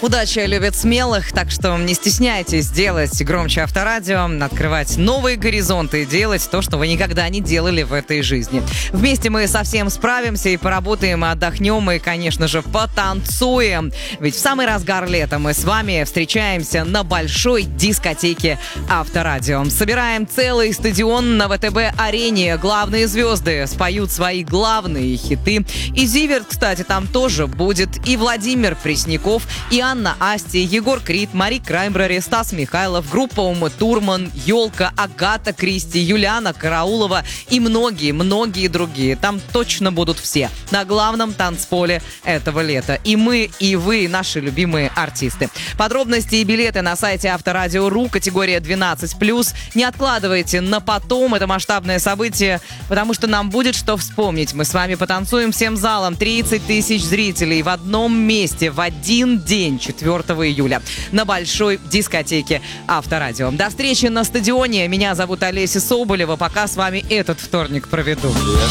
Удача любит смелых, так что не стесняйтесь делать громче Авторадио, открывать новые горизонты и делать то, что вы никогда не делали в этой жизни. Вместе мы совсем справимся и поработаем, и отдохнем, и, конечно же, потанцуем. Ведь в самый разгар лета мы с вами встречаемся на большой дискотеке Авторадио. Собираем целый стадион на ВТБ-арене. Главные звезды споют свои главные хиты. И Зиверт, кстати, там тоже будет. И Владимир Пресняков, и Анна Асти, Егор Крид, Мари Краймбрери, Стас Михайлов, группа Умы Турман, Ёлка, Агата Кристи, Юлиана Караулова и многие другие. Там точно будут все на главном танцполе этого лета. И мы, и вы, наши любимые артисты. Подробности и билеты на сайте Авторадио.ру, категория 12+. Не откладывайте на потом это масштабное событие, потому что нам будет что вспомнить. Мы с вами потанцуем всем залом. 30 тысяч зрителей в одном месте в один день, 4 июля, на большой дискотеке Авторадио. До встречи на стадионе. Меня зовут Олеся Соболева. Пока с вами этот вторник проведу. Я